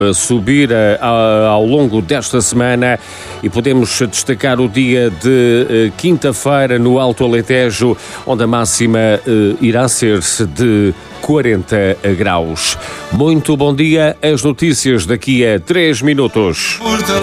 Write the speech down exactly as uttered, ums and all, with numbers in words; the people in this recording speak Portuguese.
a subir a, a, ao longo desta semana e podemos destacar o dia de uh, quinta-feira no Alto Alentejo, onde a máxima uh, irá ser de quarenta graus. Muito bom dia, as notícias daqui a três minutos.